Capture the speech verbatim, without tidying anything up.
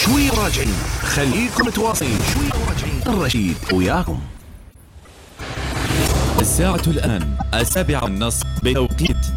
شوي راجعين، خليكم متواصلين. شوي راجعين، الرشيد وياكم. الساعة الآن السابعة والنصف بتوقيت